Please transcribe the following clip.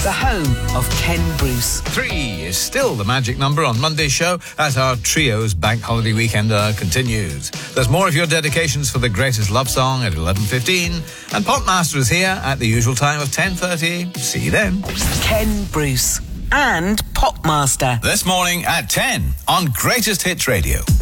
the home of Ken Bruce. 3 is still the magic number on Monday's show as our Trio's Bank Holiday Weekender continues. There's more of your dedications for the greatest love song at 11:15, and Popmaster is here at the usual time of 10:30. See you then. Ken Bruce and Popmaster. This morning at 10 on Greatest Hits Radio.